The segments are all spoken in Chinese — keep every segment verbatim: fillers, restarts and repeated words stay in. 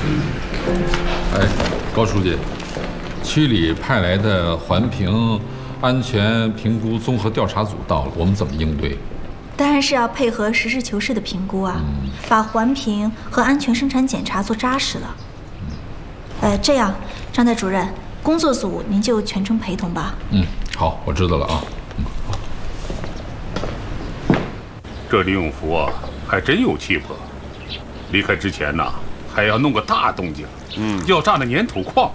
哎，高书记，区里派来的环评安全评估综合调查组到了，我们怎么应对？ 当然是要配合实事求是的评估啊，嗯、把环评和安全生产检查做扎实了。呃，这样，张代主任，工作组您就全程陪同吧。 嗯，好，我知道了啊。嗯， 这李永福啊，还真有气魄。离开之前呢，还要弄个大动静，嗯，要炸那粘土矿。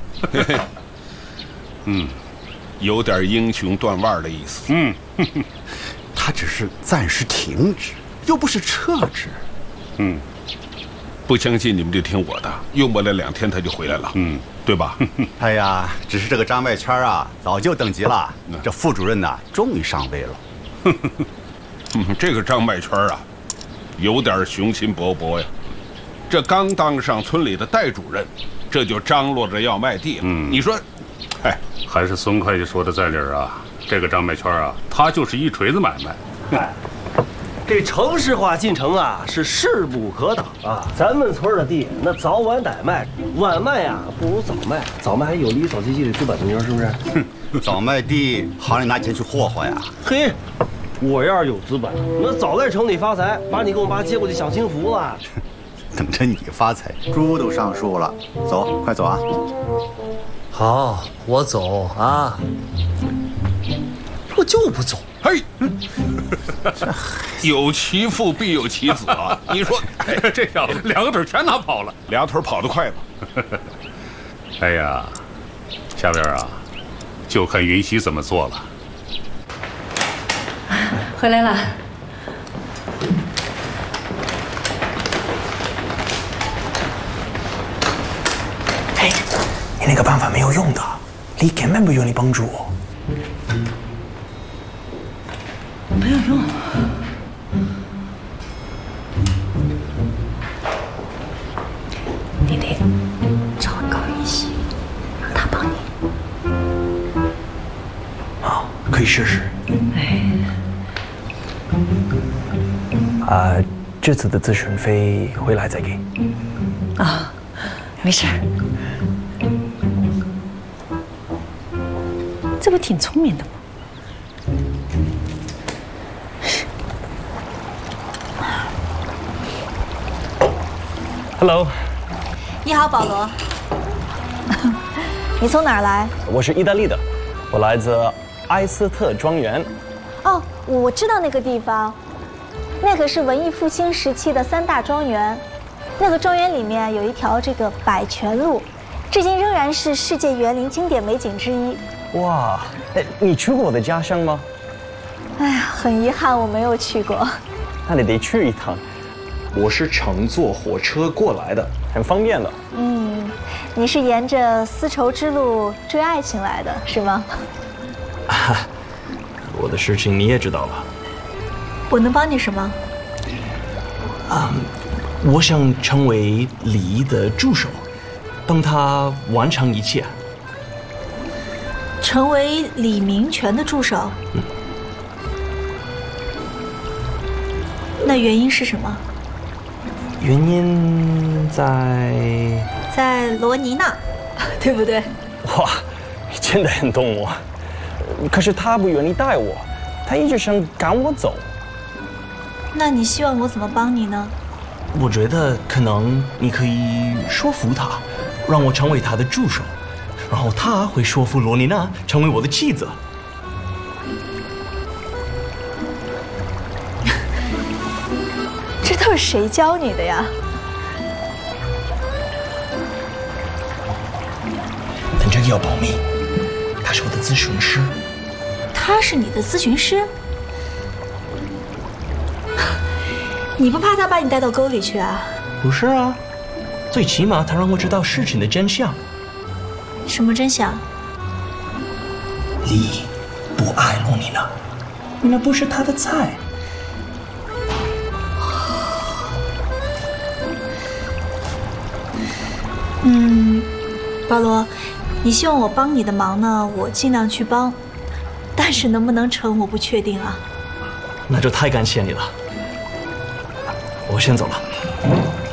嗯，有点英雄断腕的意思。 嗯， 他只是暂时停止，又不是撤职。 嗯。 不相信你们就听我的，用不了两天他就回来了，嗯，对吧？ 哎呀，只是这个张外圈啊，早就等急了。这副主任呐，终于上位了。 这个张外圈啊，有点雄心勃勃呀。这刚当上村里的代主任，这就张罗着要卖地了。嗯，你说， 哎，还是孙会计说的在理儿啊。这个张外圈啊，他就是一锤子买卖。 哎。这城市化进程啊，是势不可挡啊！咱们村的地，那早晚得卖，晚卖呀不如早卖，早卖还有利于早经济的资本，你说是不是？ 哼，早卖地好让你拿钱去霍霍呀！ 嘿，我要是有资本，那早在城里发财，把你跟我妈接过去享清福了。 等着你发财，猪都上树了。走，快走啊！ 好，我走啊。我就不走。 嘿，有其父必有其子啊！你说， 哎，这小子两个腿全拿跑了， 俩腿跑得快吧？ 哎呀，下边啊，就看云溪怎么做了。 回来了。 嘿，你那个办法没有用的，你根本不愿意帮助我。 没有用。弟弟，找高云溪，让他帮你。 好，可以试试。 哎。 啊，这次的咨询费回来再给。 啊，没事。这不挺聪明的吗？ Hello， 你好，保罗。你从哪儿来？ 我是意大利的，我来自埃斯特庄园。 哦，我知道那个地方，那可是文艺复兴时期的三大庄园。那个庄园里面有一条这个百泉路，至今仍然是世界园林经典美景之一。 哇，哎，你去过我的家乡吗？ 哎呀，很遗憾我没有去过。 那你得去一趟。我是乘坐火车过来的，很方便的。 嗯，你是沿着丝绸之路追爱情来的是吗？ 啊，我的事情你也知道吧？ 我能帮你什么？ 啊，我想成为李的助手，帮他完成一切。 成为李明权的助手？嗯。那原因是什么？ 原因在在罗尼娜，对不对？ 哇，你真的很懂我。可是他不愿意带我，他一直想赶我走。 那你希望我怎么帮你呢？ 我觉得可能你可以说服他，让我成为他的助手，然后他会说服罗妮娜成为我的妻子。 这都是谁教你的呀？ 但这个要保密，他是我的咨询师。 他是你的咨询师？你不怕他把你带到沟里去啊？ 不是啊，最起码他让我知道事情的真相。 什么真相？ 李不爱罗妮娜，那不是他的菜。 嗯，保罗，你希望我帮你的忙呢，我尽量去帮，但是能不能成，我不确定啊。 那就太感谢你了，我先走了。